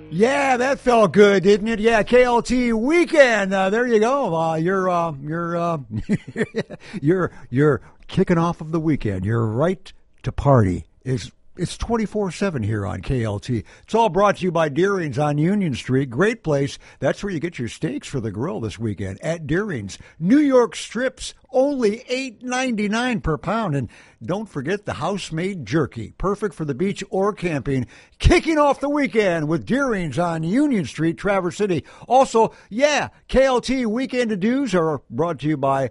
Yeah, that felt good, didn't it? Yeah, KLT weekend. There you go. You're kicking off of the weekend. You're right to party. It's 24/7 here on KLT. It's all brought to you by Deering's on Union Street. Great place. That's where you get your steaks for the grill this weekend at Deering's. New York strips, only $8.99 per pound. And don't forget the house-made jerky, perfect for the beach or camping. Kicking off the weekend with Deering's on Union Street, Traverse City. Also, KLT weekend to-dos are brought to you by,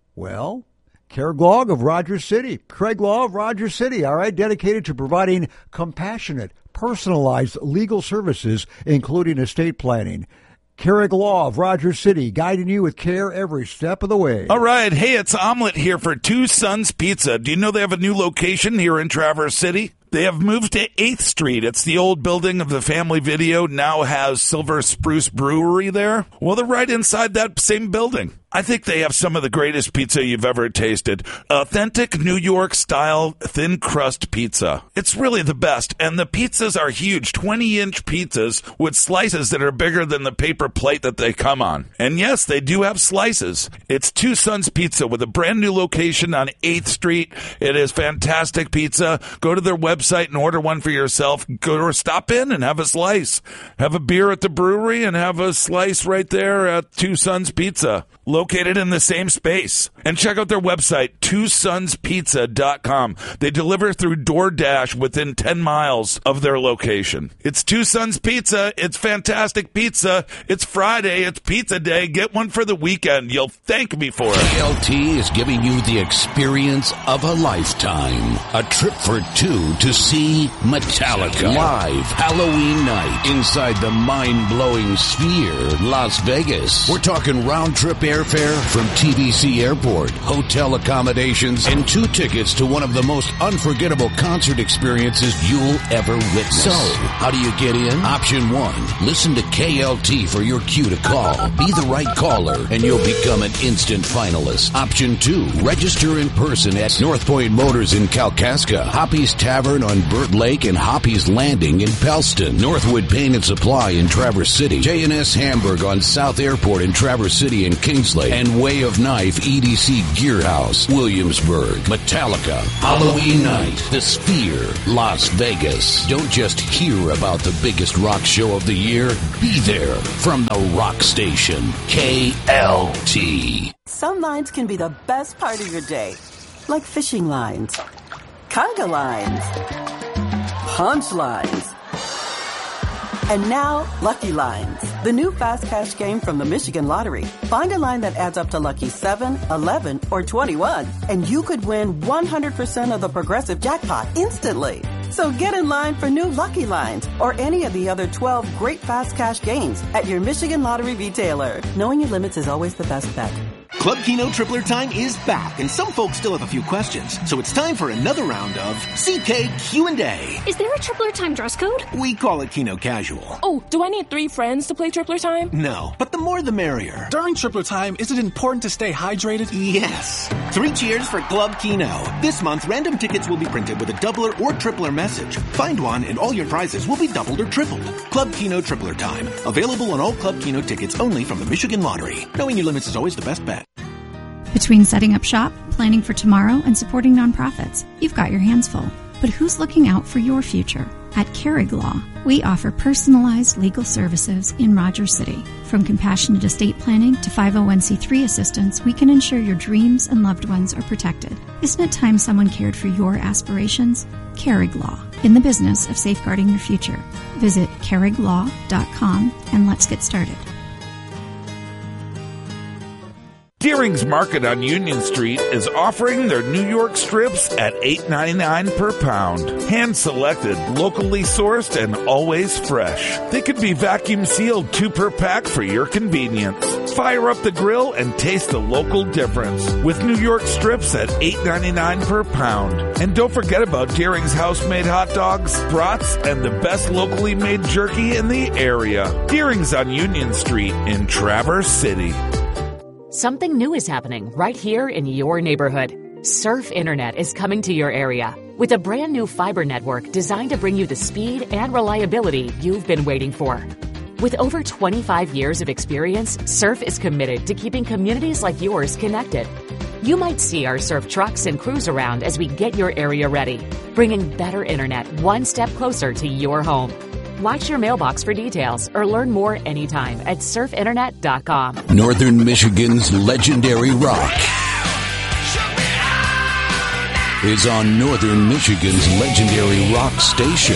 Craig Law of Rogers City. Craig Law of Rogers City, all right, dedicated to providing compassionate, personalized legal services, including estate planning. Craig Law of Rogers City, guiding you with care every step of the way. All right, hey, it's Omelet here for Two Sons Pizza. Do you know they have a new location here in Traverse City? They have moved to 8th Street. It's the old building of the Family Video, now has Silver Spruce Brewery there. Well, they're right inside that same building. I think they have some of the greatest pizza you've ever tasted. Authentic New York style thin crust pizza. It's really the best. And the pizzas are huge, 20-inch pizzas with slices that are bigger than the paper plate that they come on. And yes, they do have slices. It's Two Sons Pizza with a brand new location on 8th Street. It is fantastic pizza. Go to their website and order one for yourself. Go or stop in and have a slice. Have a beer at the brewery and have a slice right there at Two Sons Pizza, located in the same space. And check out their website, twosonspizza.com. They deliver through DoorDash within 10 miles of their location. It's Two Sons Pizza. It's fantastic pizza. It's Friday. It's pizza day. Get one for the weekend. You'll thank me for it. KLT is giving you the experience of a lifetime. A trip for two to see Metallica live Halloween night inside the mind-blowing Sphere, Las Vegas. We're talking round-trip airfare from TBC Airport, hotel accommodations, and 2 tickets to one of the most unforgettable concert experiences you'll ever witness. So, how do you get in? Option 1, listen to KLT for your cue to call. Be the right caller, and you'll become an instant finalist. Option 2, register in person at North Point Motors in Kalkaska, Hoppy's Tavern on Burt Lake, and Hoppy's Landing in Pellston, Northwood Paint and Supply in Traverse City, J&S Hamburg on South Airport in Traverse City and Kingsley, and Way of Knife EDC Gear House, Williamsburg. Metallica, Halloween night, the Sphere, Las Vegas. Don't just hear about the biggest rock show of the year. Be there from the rock station, KLT. Some lines can be the best part of your day, like fishing lines, conga lines, punch lines, and now Lucky Lines, the new fast cash game from the Michigan Lottery. Find a line that adds up to lucky 7, 11, or 21, and you could win 100% of the Progressive jackpot instantly. So get in line for new Lucky Lines or any of the other 12 great fast cash games at your Michigan Lottery retailer. Knowing your limits is always the best bet. Club Keno Tripler Time is back, and some folks still have a few questions. So it's time for another round of CK Q&A. Is there a Tripler Time dress code? We call it Keno Casual. Oh, do I need 3 friends to play Tripler Time? No, but the more the merrier. During Tripler Time, is it important to stay hydrated? Yes. 3 cheers for Club Keno. This month, random tickets will be printed with a doubler or tripler message. Find one and all your prizes will be doubled or tripled. Club Keno Tripler Time. Available on all Club Keno tickets only from the Michigan Lottery. Knowing your limits is always the best bet. Between setting up shop, planning for tomorrow, and supporting nonprofits, you've got your hands full. But who's looking out for your future? At Craig Law, we offer personalized legal services in Rogers City. From compassionate estate planning to 501c3 assistance, we can ensure your dreams and loved ones are protected. Isn't it time someone cared for your aspirations? Craig Law, in the business of safeguarding your future. Visit CraigLaw.com and let's get started. Deering's Market on Union Street is offering their New York strips at $8.99 per pound. Hand-selected, locally sourced, and always fresh. They could be vacuum-sealed 2 per pack for your convenience. Fire up the grill and taste the local difference with New York strips at $8.99 per pound. And don't forget about Deering's house-made hot dogs, brats, and the best locally made jerky in the area. Deering's on Union Street in Traverse City. Something new is happening right here in your neighborhood. Surf Internet is coming to your area. with a brand new fiber network designed to bring you the speed and reliability you've been waiting for. With over 25 years of experience, Surf is committed to keeping communities like yours connected. You might see our Surf trucks and crews around as we get your area ready, bringing better internet one step closer to your home. Watch your mailbox for details or learn more anytime at surfinternet.com. Northern Michigan's legendary rock is on Northern Michigan's legendary rock station,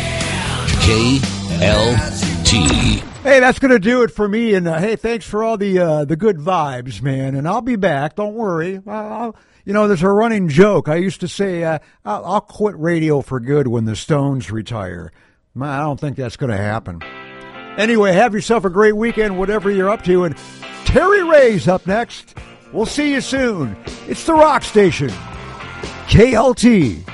KLT. Hey, that's going to do it for me. And hey, thanks for all the good vibes, man. And I'll be back. Don't worry. There's a running joke. I used to say I'll quit radio for good when the Stones retire. I don't think that's going to happen. Anyway, have yourself a great weekend, whatever you're up to. And Terry Ray's up next. We'll see you soon. It's the Rock Station, KLT.